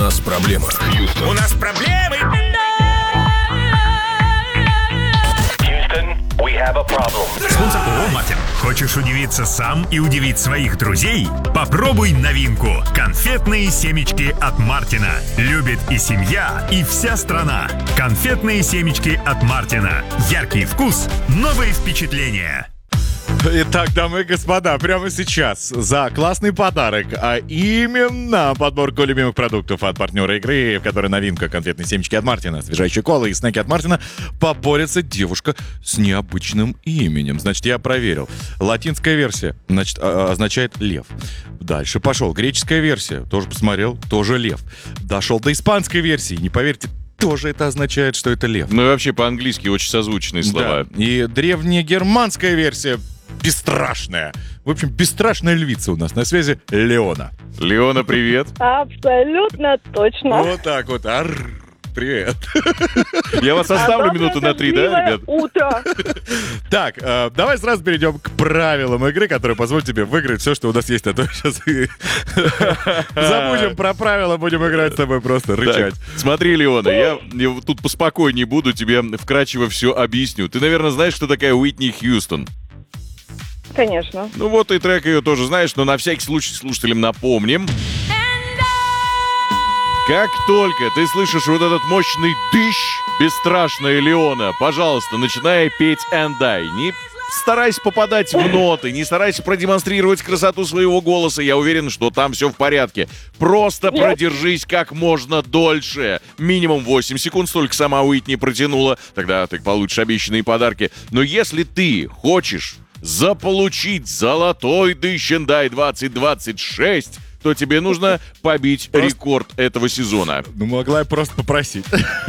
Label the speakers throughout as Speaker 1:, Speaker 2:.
Speaker 1: нас проблема. Хьюстон.
Speaker 2: У нас проблемы.
Speaker 3: Спонсор ООО «Мартин». Хочешь удивиться сам и удивить своих друзей? Попробуй новинку. Конфетные семечки от Мартина. Любит и семья, и вся страна. Конфетные семечки от Мартина. Яркий вкус, новые впечатления.
Speaker 4: Итак, дамы и господа, прямо сейчас за классный подарок, а именно подборку любимых продуктов от партнера игры, в которой новинка конфетные семечки от Мартина, свежайшие колы и снеки от Мартина, поборется девушка с необычным именем. Значит, я проверил. Латинская версия, значит, означает лев. Дальше пошел. Греческая версия, тоже посмотрел, тоже лев. Дошел до испанской версии, не поверьте, тоже это означает, что это лев.
Speaker 5: Ну и вообще по-английски очень созвучные слова.
Speaker 4: Да. И древнегерманская версия бесстрашная. В общем, бесстрашная львица у нас на связи Леона.
Speaker 5: Леона, привет.
Speaker 6: Абсолютно точно.
Speaker 4: Вот так вот. Арр, привет.
Speaker 5: Я вас оставлю минуту на 3, да, ребят?
Speaker 6: Утро.
Speaker 4: Так, давай сразу перейдем к правилам игры, которые позволят тебе выиграть все, что у нас есть. А то сейчас забудем про правила, будем играть с тобой, просто рычать.
Speaker 5: Так, смотри, Леона, я тут поспокойнее буду, тебе вкратчиво все объясню. Ты, наверное, знаешь, кто такая Уитни Хьюстон?
Speaker 6: Конечно.
Speaker 5: Ну вот и трек ее тоже знаешь, но на всякий случай слушателям напомним. Как только ты слышишь вот этот мощный дыщ, бесстрашная Леона, пожалуйста, начинай петь «And I». Не старайся попадать в ноты, не старайся продемонстрировать красоту своего голоса. Я уверен, что там все в порядке. Просто продержись как можно дольше. Минимум 8 секунд, столько сама Уитни протянула. Тогда ты получишь обещанные подарки. Но если ты хочешь заполучить золотой дыщ And I 2026, то тебе нужно побить рекорд этого сезона.
Speaker 4: Ну, могла я просто попросить.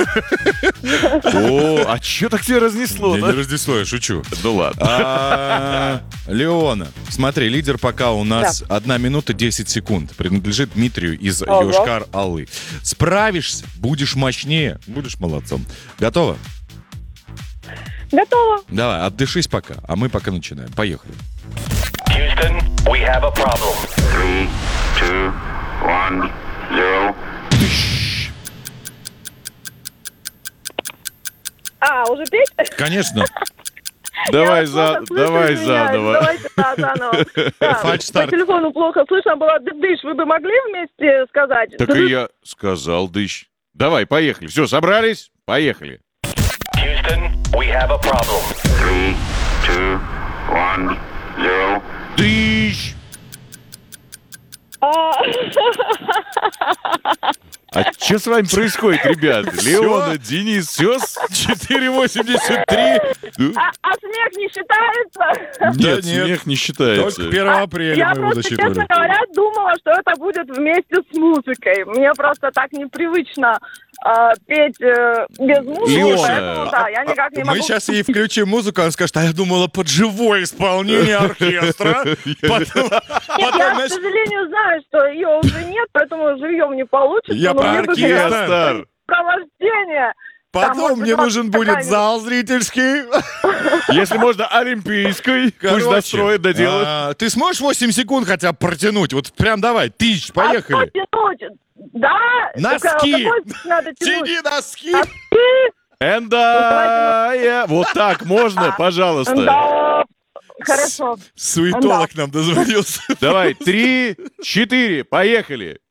Speaker 5: О, а чё так тебя разнесло?
Speaker 4: Не разнесло, я шучу.
Speaker 5: Ну ладно.
Speaker 4: Леона, смотри, лидер пока у нас 1 минута 10 секунд. Принадлежит Дмитрию из Йошкар-Олы. Справишься, будешь мощнее, будешь молодцом. Готова?
Speaker 6: Готово.
Speaker 4: Давай, отдышись пока, а мы пока начинаем. Поехали.
Speaker 7: Houston, we have a problem. 3, 2, 1, 0.
Speaker 6: Уже петь?
Speaker 4: Конечно.
Speaker 5: Давай
Speaker 6: Я плохо слышу,
Speaker 5: заново.
Speaker 6: Давайте, заново.
Speaker 4: Фальш-старт.
Speaker 6: По телефону плохо слышно было. Дыш, вы бы могли вместе сказать?
Speaker 5: Так и я сказал, дыщ. Давай, поехали. Все, собрались? Поехали.
Speaker 7: Houston, we have a problem. 3, 2, 1, 0.
Speaker 5: Дыщ! А что с вами происходит, ребят? Леона, Денис, все?
Speaker 4: 4,83.
Speaker 6: А смех не считается?
Speaker 5: Нет, смех не считается.
Speaker 4: Только 1 апреля
Speaker 6: Я
Speaker 4: мы его
Speaker 6: просто, честно
Speaker 4: засчитывали.
Speaker 6: говоря, думала, что это будет вместе с музыкой. Мне просто так непривычно петь без музыки,
Speaker 5: Лёша,
Speaker 6: поэтому да, я никак не могу.
Speaker 4: Мы сейчас ей включим музыку, она скажет, а я думала под живое исполнение оркестра. Потом,
Speaker 6: Нет, я, к сожалению, знаю, что ее уже нет, поэтому живьем не получится.
Speaker 4: Я
Speaker 6: но
Speaker 4: про
Speaker 6: мне бы
Speaker 4: оркестр.
Speaker 6: Провождение.
Speaker 4: Потом мне нужен будет зал зрительский.
Speaker 5: Если можно, олимпийской. Пусть достроят, доделают.
Speaker 4: Ты сможешь 8 секунд хотя бы протянуть? Вот прям давай, тысяч, поехали.
Speaker 6: Тянуть? Да?
Speaker 4: Носки.
Speaker 6: Какой надо тянуть?
Speaker 4: Тяни носки.
Speaker 5: And I... Вот так можно, пожалуйста?
Speaker 6: Да. Хорошо.
Speaker 4: Суетолог нам дозвонился.
Speaker 5: Давай, 3, 4, поехали.